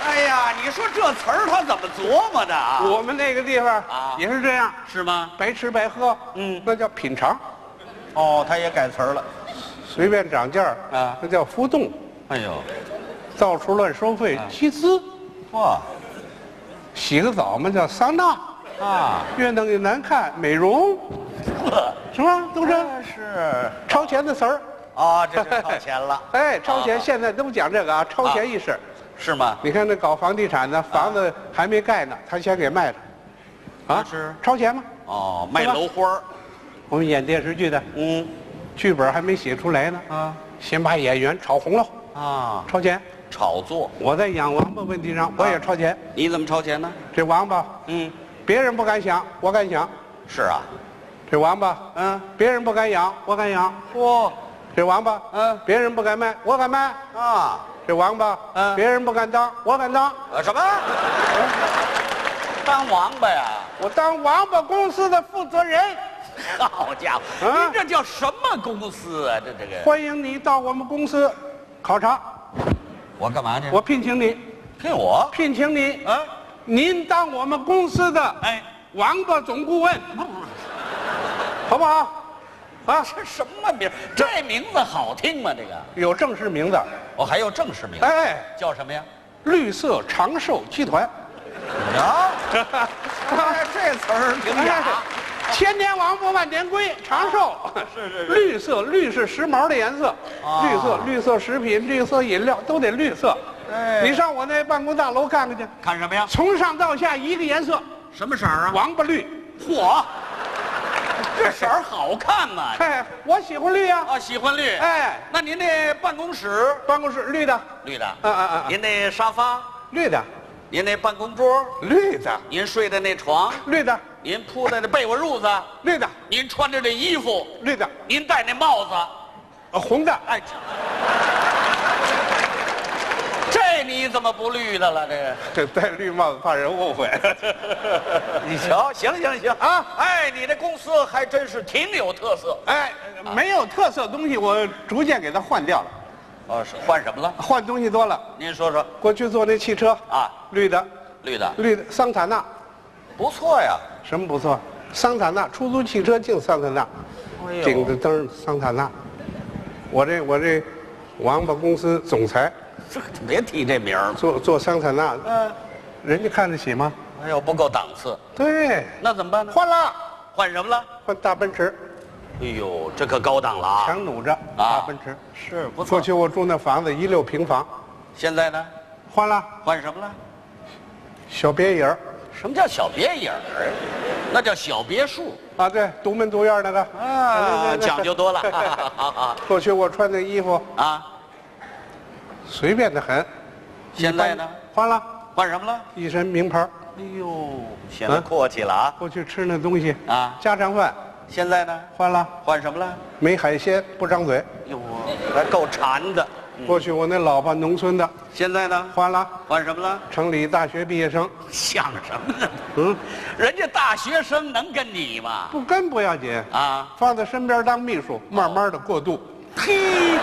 哎呀，你说这词儿他怎么琢磨的啊？ 我们那个地方啊也是这样， 是吗？ 白吃白喝，那叫品尝， 哦，他也改词儿了。 随便涨价啊那叫浮动， 哎呦， 到处乱收费，集资， 哇洗个澡嘛叫桑拿， 啊， 越弄越难看，美容，是吧？都是是超前的词儿。 啊，这就超前了。 哎，超前啊现在都讲这个啊，超前意识。 是吗？ 你看那搞房地产的，房子还没盖呢，他先给卖了，啊， 是超前吗？ 哦，卖对吧楼花儿。 我们演电视剧的，剧本还没写出来呢， 啊先把演员炒红了， 啊， 超前。 炒作。 我在养王八问题上，我也超前。 你怎么超前呢？ 这王八，别人不敢想，我敢想； 是啊， 这王八，别人不敢养，我敢养； 嚯这王八，别人不敢卖，我敢卖； 啊， 这王八，别人不敢当，我敢当。 什么？当王八呀？ 我当王八公司的负责人。 好家伙， 啊您这叫什么公司啊？这个， 欢迎你到我们公司考察， 我干嘛去？ 我聘请你， 骗我？ 聘请你， 啊？ 您当我们公司的哎， 王八总顾问，好不好？啊， 这什么名？这名字好听吗？这个？ 有正式名字， 我还有正式名字， 哎， 叫什么呀？ 绿色长寿集团。 啊，这词儿挺雅。 千年王八万年龟，长寿。 是绿色，绿是时髦的颜色， 啊绿色食品、绿色饮料都得绿色。 哎你上我那办公大楼看看去， 看什么呀？ 从上到下一个颜色， 什么色儿啊？ 王八绿。 嚯，这色儿好看吗？ 哎，我喜欢绿呀。 啊，喜欢绿。 哎， 那您那办公室办公室绿的， 绿的？ 您您那沙发， 绿的， 您那办公桌， 绿的， 您睡的那床， 绿的， 您铺的那被窝褥子， 绿的， 您穿着这衣服， 绿的， 您戴那帽子， 红的。 哎，这你怎么不绿的了？这个， 这戴绿帽子怕人误会。 你瞧，行啊！哎，你这公司还真是挺有特色。 哎，没有特色东西，我逐渐给它换掉了。 哦，是换什么了？ 换东西多了。 您说说过去坐那汽车啊， 绿的， 绿的绿的，桑塔纳， 不错呀。 什么不错？桑塔纳出租汽车净桑塔纳， 哎呦顶着灯桑塔纳。我这王八公司总裁这别提这名儿了。 做桑塔纳，人家看得起吗？ 哎呦，不够档次。 对， 那怎么办呢？ 换了， 换什么了？ 换大奔驰， 哎呦，这可高档了啊！ 强弩着大奔驰。 是不错过。去我住那房子16平房， 现在呢？ 换了换什么了？ 小别野儿什么叫小别野儿？那叫小别墅啊，对，独门独院那个啊，讲究多了。 过去我穿的衣服啊， 随便的很， 现在呢？ 换了换什么了？ 一身名牌。 哎呦，显得阔气了啊！ 过去吃那东西啊， 家常饭现在呢？ 换了， 换什么了？ 没海鲜不张嘴。 哟，还够馋的。 过去我那老婆农村的现在呢？ 换了， 换什么了？ 城里大学毕业生。 像什么呢？人家大学生能跟你吗？ 不跟不要紧啊， 放在身边当秘书，慢慢的过渡。 嘿，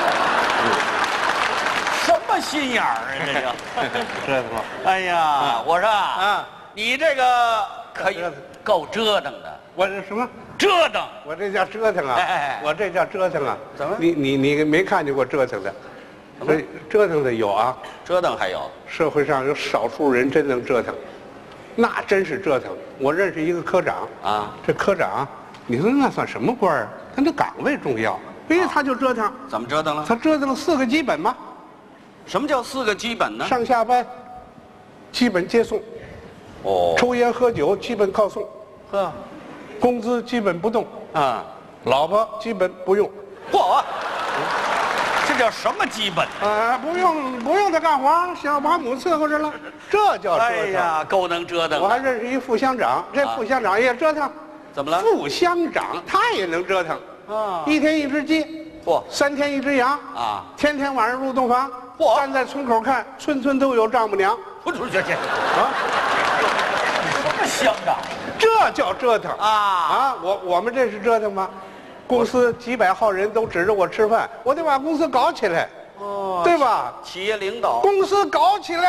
什么心眼儿啊？这叫折腾了。 哎呀，我说啊，你这个可以折腾够折腾的， 我这什么？ 折腾。 我这叫折腾啊！ 哎我这叫折腾啊！ 怎么你没看见过折腾的？所以折腾的有啊， 折腾还有社会上有少数人真能折腾，那真是折腾。我认识一个科长啊， 这科长，你说那算什么官儿？他那岗位重要，他就折腾， 怎么折腾了？ 他折腾了4个基本嘛， 什么叫4个基本呢？ 上下班基本接送， 哦， 抽烟喝酒基本靠送， 呵， 工资基本不动， 啊， 老婆基本不用。 嚯，这叫什么基本？ 不用他干活，小保姆伺候着了，这叫折腾。 哎呀，够能折腾我还的。 认识一副乡长，这副乡长也折腾。 怎么了？ 副乡长他也能折腾啊 ，1天1只鸡， 嚯 3天1只羊啊， 天天晚上入洞房， 嚯站在村口看，村村都有丈母娘不出去去， 啊， 什么乡长这叫折腾啊？ 我们这是折腾吗？公司几百号人都指着我吃饭，我得把公司搞起来， 哦， 对吧？ 企业领导。 公司搞起来。